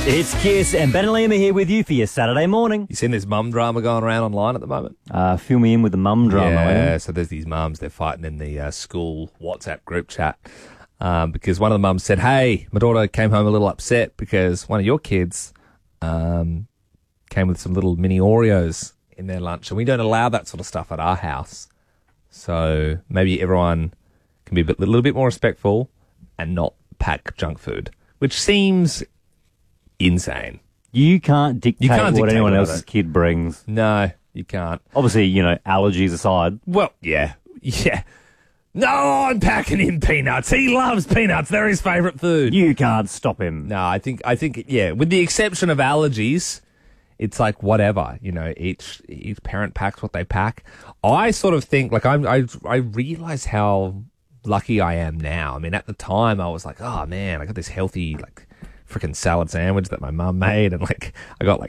It's Kiss and Ben and Liam are here with you for your Saturday morning. You seen this mum drama going around online at the moment? Fill me in with the mum drama. Yeah, Liam. so there's these mums, they're fighting in the school WhatsApp group chat because one of the mums said, hey, my daughter came home a little upset because one of your kids came with some little mini Oreos in their lunch, and we don't allow that sort of stuff at our house. So maybe everyone can be a little bit more respectful and not pack junk food, which seems insane. You can't dictate what anyone else's kid brings. No, you can't. Obviously, allergies aside. Well, yeah. No, I'm packing in peanuts. He loves peanuts. They're his favourite food. You can't stop him. No, I think, yeah, with the exception of allergies, it's like whatever, each parent packs what they pack. I sort of think, like, I realise how lucky I am now. I mean, at the time, I was like, oh, man, I got this healthy, like, freaking salad sandwich that my mum made, and like I got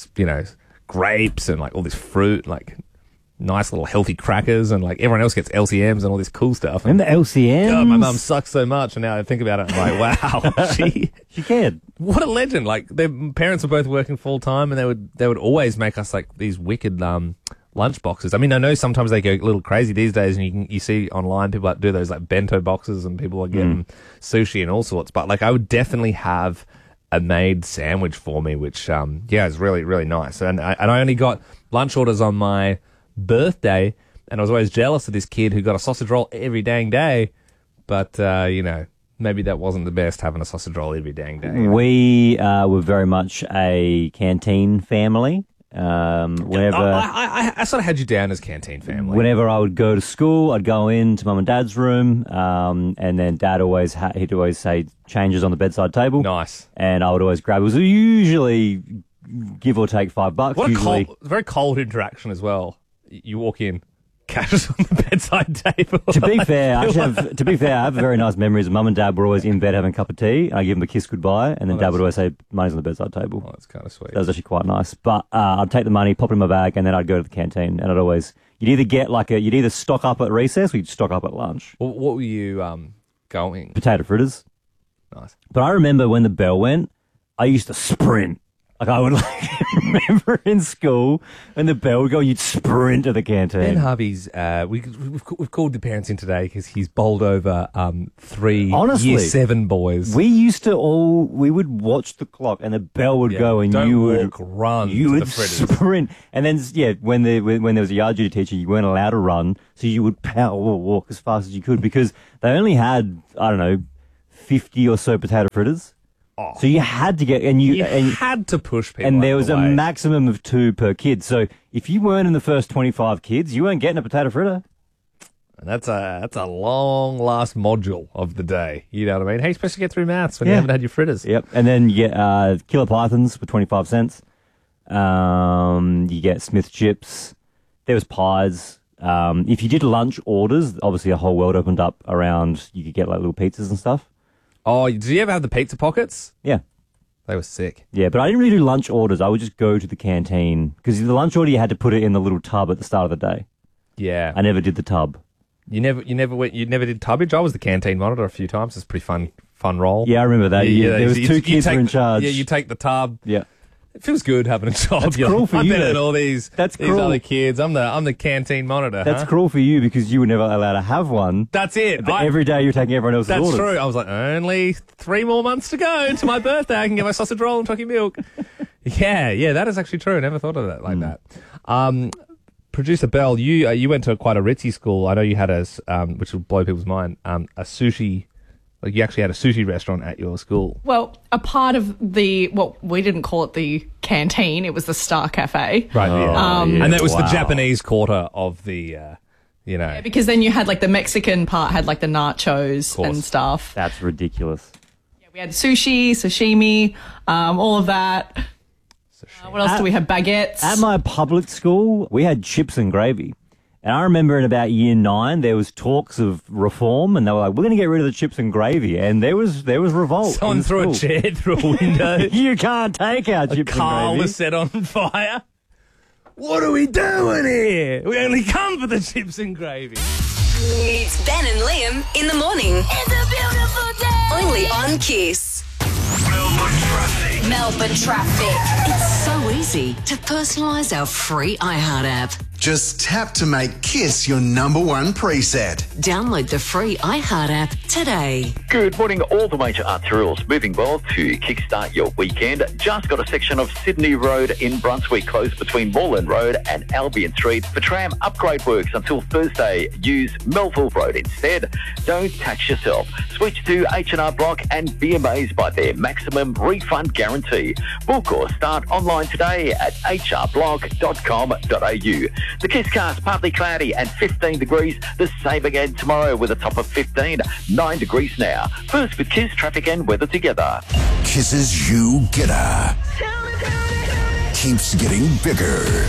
grapes and like all this fruit, like nice little healthy crackers, and like everyone else gets LCMs and all this cool stuff. And the LCMs? God, my mum sucks so much, and now I think about it, I'm like, wow, she cared. What a legend! Like their parents were both working full time, and they would always make us like these wicked lunch boxes. I mean, I know sometimes they go a little crazy these days, and you see online people that do those like bento boxes, and people are getting sushi and all sorts. But like, I would definitely have a made sandwich for me, which is really, really nice. And I only got lunch orders on my birthday, and I was always jealous of this kid who got a sausage roll every dang day. But maybe that wasn't the best, having a sausage roll every dang day. We were very much a canteen family. Whenever I sort of had you down as canteen family. Whenever I would go to school, I'd go into Mum and Dad's room, and then Dad he'd always say changes on the bedside table. Nice. And I would always grab. It was usually give or take $5. What a very cold interaction as well. You walk in, cash is on the bedside table. To be fair, I have very nice memories. Mum and Dad were always in bed having a cup of tea. I give them a kiss goodbye, and then Dad would always say, money's on the bedside table. Oh, that's kind of sweet. That was actually quite nice. But I'd take the money, pop it in my bag, and then I'd go to the canteen, and you'd either stock up at recess or you'd stock up at lunch. Well, what were you going? Potato fritters. Nice. But I remember when the bell went, I used to sprint. Like, I would remember in school, when the bell would go, you'd sprint to the canteen. Ben Harvey's, we've called the parents in today because he's bowled over three Year 7 boys. We would watch the clock, and the bell would go, and you would sprint. And then, when there was a yard duty teacher, you weren't allowed to run, so you would power walk as fast as you could, because they only had, 50 or so potato fritters. Oh. So you had to get, and you had to push people. And there was a maximum of 2 per kid. So if you weren't in the first 25 kids, you weren't getting a potato fritter. And that's a long last module of the day. You know what I mean? How are you supposed to get through maths when you haven't had your fritters? Yep. And then you get Killer Pythons for 25 cents. You get Smith chips. There was pies. If you did lunch orders, obviously a whole world opened up around. You could get like little pizzas and stuff. Oh, did you ever have the pizza pockets? Yeah. They were sick. Yeah, but I didn't really do lunch orders. I would just go to the canteen, because the lunch order, you had to put it in the little tub at the start of the day. Yeah. I never did the tub. You never did tubbage? I was the canteen monitor a few times. It's a pretty fun role. Yeah, I remember that. There was 2 kids were in charge. Yeah, you take the tub. Yeah. It feels good having a job. That's cruel for you. I'm better than all these cruel. Other kids. I'm the canteen monitor. That's cruel for you, because you were never allowed to have one. That's it. But every day you're taking everyone else's orders. That's true. I was like, only 3 more months to go to my birthday. I can get my sausage roll and chocolate milk. Yeah, that is actually true. I never thought of that like that. Producer Bell, you went to quite a ritzy school. I know you had which will blow people's mind, a sushi. Like, you actually had a sushi restaurant at your school. Well, a part of we didn't call it the canteen, it was the Star Cafe. Right, and that was the Japanese quarter of the, Yeah, because then you had, like, the Mexican part had, like, the nachos and stuff. That's ridiculous. Yeah, we had sushi, sashimi, all of that. What else do we have? Baguettes. At my public school, we had chips and gravy. And I remember in about year 9, there was talks of reform, and they were like, we're going to get rid of the chips and gravy. And there was revolt. Someone threw a chair through a window. You can't take our chips and gravy. A car was set on fire. What are we doing here? We only come for the chips and gravy. It's Ben and Liam in the morning. It's a beautiful day. Only on Kiss. Melbourne traffic. Melbourne traffic. It's so easy to personalise our free iHeart app. Just tap to make Kiss your #1 preset. Download the free iHeart app today. Good morning. All the major arterials moving well to kickstart your weekend. Just got a section of Sydney Road in Brunswick closed between Moreland Road and Albion Street for tram upgrade works until Thursday. Use Melville Road instead. Don't tax yourself. Switch to H&R Block and be amazed by their maximum refund guarantee. Book or start online today at hrblock.com.au. The Kisscast, partly cloudy and 15 degrees. The same again tomorrow with a top of 15, 9 degrees now. First with Kiss, traffic and weather together. Kiss's You Getter keeps getting bigger.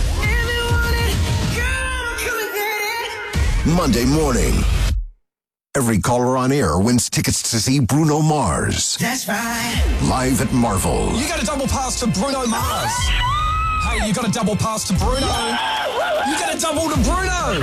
Monday morning, every caller on air wins tickets to see Bruno Mars. That's right. Live at Marvel. You got a double pass to Bruno Mars. Hey, you got a double pass to Bruno. You got a double to Bruno.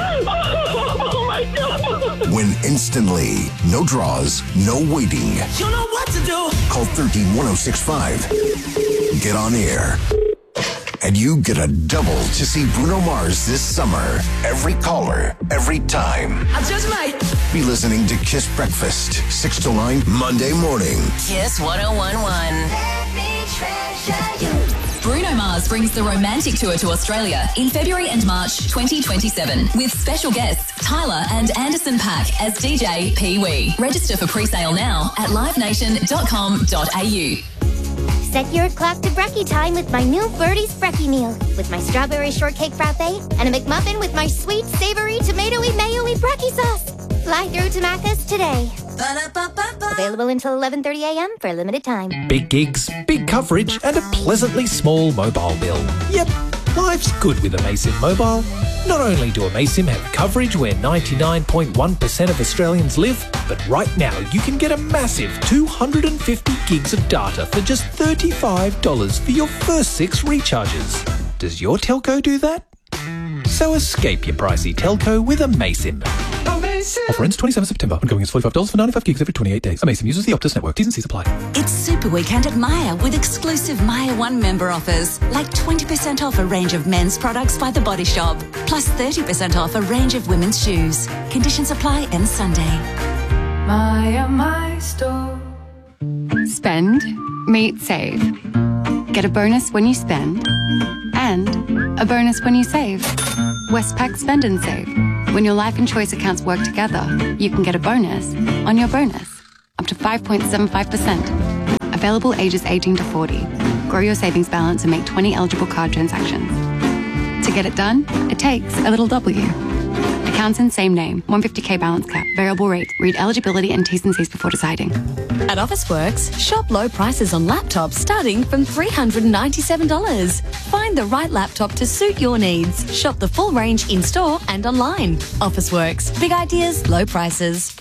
Oh my God. Win instantly. No draws, no waiting. You know what to do. Call 131065. Get on air. And you get a double to see Bruno Mars this summer. Every caller, every time. I just might. Be listening to Kiss Breakfast, 6 to 9, Monday morning. Kiss 1011. Let me treasure you. Bruno Mars brings the Romantic Tour to Australia in February and March 2027 with special guests Tyler and Anderson .Paak as DJ Pee Wee. Register for pre-sale now at livenation.com.au. Set your clock to brekkie time with my new Birdie's Brekkie meal. With my strawberry shortcake frappe and a McMuffin with my sweet, savoury, tomatoey, mayo-y brekkie sauce. Fly through to Macca's today. Available until 11:30 a.m. for a limited time. Big gigs, big coverage, and a pleasantly small mobile bill. Yep, life's good with Amaysim Mobile. Not only do Amaysim have coverage where 99.1% of Australians live, but right now you can get a massive 250 gigs of data for just $35 for your first 6 recharges. Does your telco do that? So escape your pricey telco with Amaysim. Offer ends 27 September. Ongoing is $45 for 95 gigs every 28 days. Amaysim uses the Optus network. T's and C's apply. It's Super Weekend at Myer with exclusive Myer One member offers, like 20% off a range of men's products by The Body Shop, plus 30% off a range of women's shoes. Conditions apply ends Sunday. Myer, my store. Spend, meet, save. Get a bonus when you spend, and a bonus when you save. Westpac Spend and Save. When your life and choice accounts work together, you can get a bonus on your bonus, up to 5.75%. Available ages 18 to 40. Grow your savings balance and make 20 eligible card transactions. To get it done, it takes a little W. Accounts in same name, 150k balance cap, variable rate. Read eligibility and T's and C's before deciding. At Officeworks, shop low prices on laptops starting from $397. Find the right laptop to suit your needs. Shop the full range in-store and online. Officeworks. Big ideas, low prices.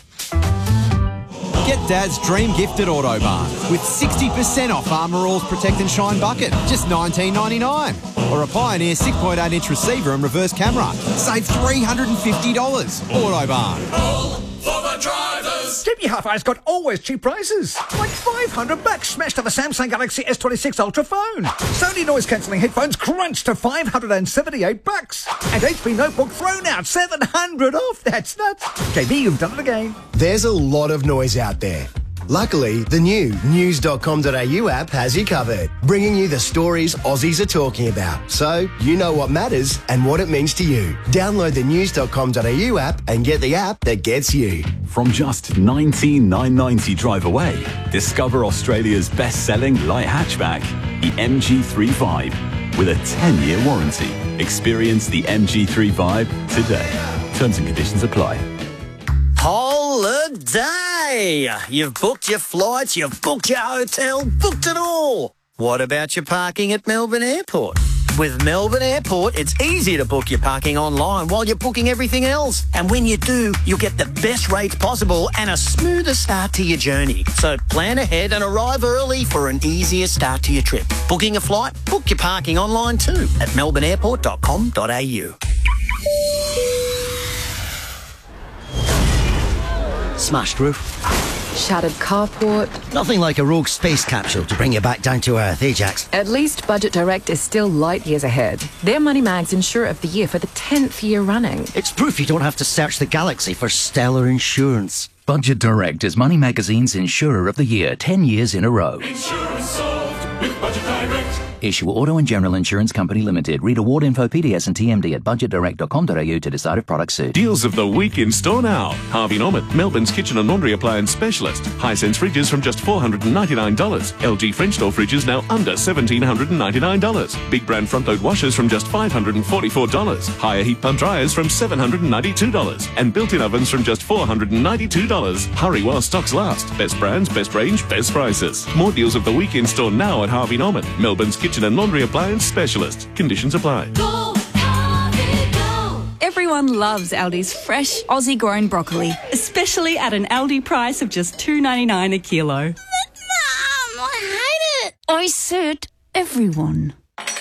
Get Dad's dream gift at Autobarn with 60% off Armour All's Protect and Shine bucket, just $19.99. Or a Pioneer 6.8-inch receiver and reverse camera. Save $350. Autobarn. All for the drivers. Jimmy Half-Eye's got always cheap prices. Like $500 smashed to the Samsung Galaxy S26 Ultra phone. Sony noise-cancelling headphones crunched to $578. And HP Notebook thrown out $700 off. That's nuts. JB, you've done it again. There's a lot of noise out there. Luckily, the new news.com.au app has you covered, bringing you the stories Aussies are talking about, so you know what matters and what it means to you. Download the news.com.au app and get the app that gets you. From just $19,990 drive away, discover Australia's best-selling light hatchback, the MG3 with a 10-year warranty. Experience the MG3 today. Terms and conditions apply. Holiday! You've booked your flights, you've booked your hotel, booked it all. What about your parking at Melbourne Airport? With Melbourne Airport, it's easy to book your parking online while you're booking everything else. And when you do, you'll get the best rates possible and a smoother start to your journey. So plan ahead and arrive early for an easier start to your trip. Booking a flight? Book your parking online too at melbourneairport.com.au. Smashed roof, Shattered carport. Nothing like a rogue space capsule to bring you back down to earth, Ajax. At least Budget Direct is still light years ahead. They're Money Mag's Insurer of the Year for the 10th year running. It's proof you don't have to search the galaxy for stellar insurance. Budget Direct is Money Magazine's Insurer of the Year 10 years in a row. Insurance solved with Budget Direct. Issue Auto and General Insurance Company Limited. Read award info, PDS and TMD at budgetdirect.com.au to decide if products suit. Deals of the week in store now. Harvey Norman, Melbourne's kitchen and laundry appliance specialist. Hisense fridges from just $499. LG French door fridges now under $1,799. Big brand front load washers from just $544. Higher heat pump dryers from $792. And built-in ovens from just $492. Hurry while stocks last. Best brands, best range, best prices. More deals of the week in store now at Harvey Norman, Melbourne's kitchen and laundry appliance specialist. Conditions apply. Go, Harvey, go. Everyone loves Aldi's fresh, Aussie-grown broccoli, especially at an Aldi price of just $2.99 a kilo. Mum, I hate it. I said everyone.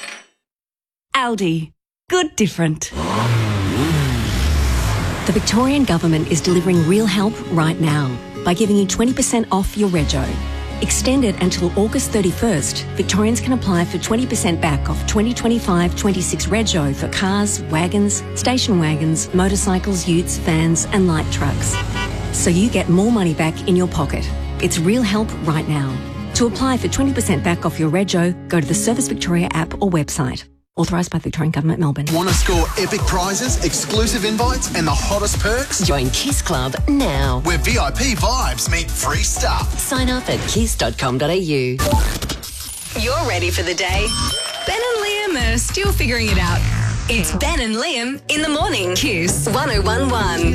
Aldi. Good different. The Victorian Government is delivering real help right now by giving you 20% off your rego. Extended until August 31st, Victorians can apply for 20% back off 2025-26 rego for cars, wagons, station wagons, motorcycles, utes, vans and light trucks. So you get more money back in your pocket. It's real help right now. To apply for 20% back off your rego, go to the Service Victoria app or website. Authorised by the Victorian Government, Melbourne. Want to score epic prizes, exclusive invites and the hottest perks? Join Kiss Club now. Where VIP vibes meet free stuff. Sign up at kiss.com.au. You're ready for the day. Ben and Liam are still figuring it out. It's Ben and Liam in the morning. Kiss 1011.